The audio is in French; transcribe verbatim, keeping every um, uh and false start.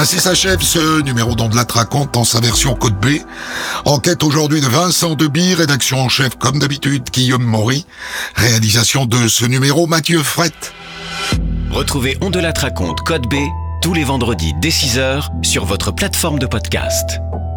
Ainsi s'achève ce numéro d'On-de-la raconte dans sa version Code B. Enquête aujourd'hui de Vincent Deby, rédaction en chef comme d'habitude Guillaume Maury, réalisation de ce numéro Mathieu Frette. Retrouvez On-de-la raconte Code B tous les vendredis dès six heures sur votre plateforme de podcast.